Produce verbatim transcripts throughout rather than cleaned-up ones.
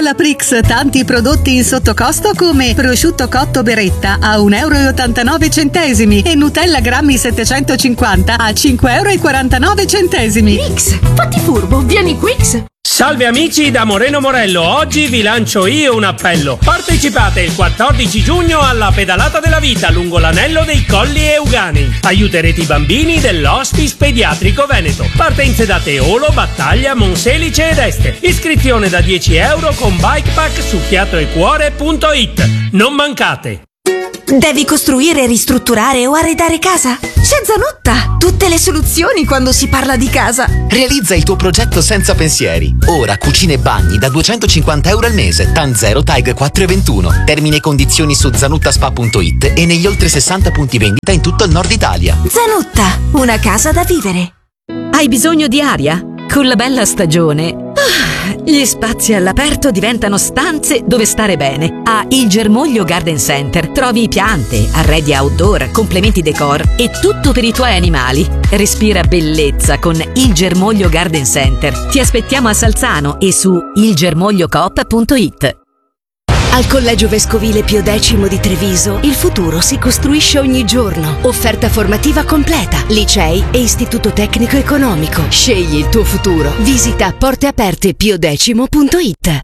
Dalla Prix tanti prodotti in sottocosto come prosciutto cotto Beretta a un euro e ottantanove centesimi e Nutella grammi settecentocinquanta a cinque euro e quarantanove centesimi. Prix, fatti furbo, vieni Quix! Salve amici da Moreno Morello, oggi vi lancio io un appello. Partecipate il quattordici giugno alla pedalata della vita lungo l'anello dei Colli Euganei. Aiuterete i bambini dell'Hospice Pediatrico Veneto. Partenze da Teolo, Battaglia, Monselice ed Este. Iscrizione da dieci euro con bikepack su fiatoecuore punto it. Non mancate! Devi costruire, ristrutturare o arredare casa? C'è Zanutta! Tutte le soluzioni quando si parla di casa. Realizza il tuo progetto senza pensieri. Ora cucine e bagni da duecentocinquanta euro al mese. TAN zero TAG quattro e ventuno. Termini e condizioni su zanuttaspa punto it e negli oltre sessanta punti vendita in tutto il nord Italia. Zanutta, una casa da vivere. Hai bisogno di aria? Con la bella stagione ah, gli spazi all'aperto diventano stanze dove stare bene. A Il Germoglio Garden Center trovi piante, arredi outdoor, complementi decor e tutto per i tuoi animali. Respira bellezza con Il Germoglio Garden Center. Ti aspettiamo a Salzano e su il germoglio coop punto it. Al Collegio Vescovile Pio X di Treviso il futuro si costruisce ogni giorno. Offerta formativa completa, licei e istituto tecnico economico. Scegli il tuo futuro. Visita porteaperte pio decimo punto it.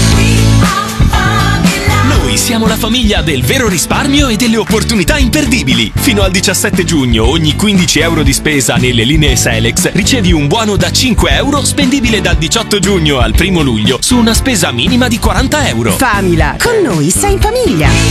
Noi siamo la famiglia del vero risparmio e delle opportunità imperdibili. Fino al diciassette giugno ogni quindici euro di spesa nelle linee Selex ricevi un buono da cinque euro spendibile dal diciotto giugno al primo luglio su una spesa minima di quaranta euro. Famila, con noi sei in famiglia.